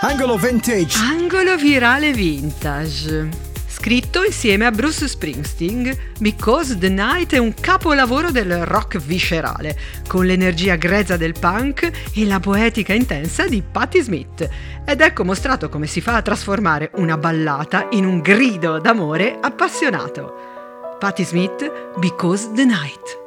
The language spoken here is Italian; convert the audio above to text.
Angolo Vintage. Angolo virale vintage. Scritto insieme a Bruce Springsteen, Because the Night è un capolavoro del rock viscerale, con l'energia grezza del punk e la poetica intensa di Patti Smith. Ed ecco mostrato come si fa a trasformare una ballata in un grido d'amore appassionato. Patti Smith, Because the Night.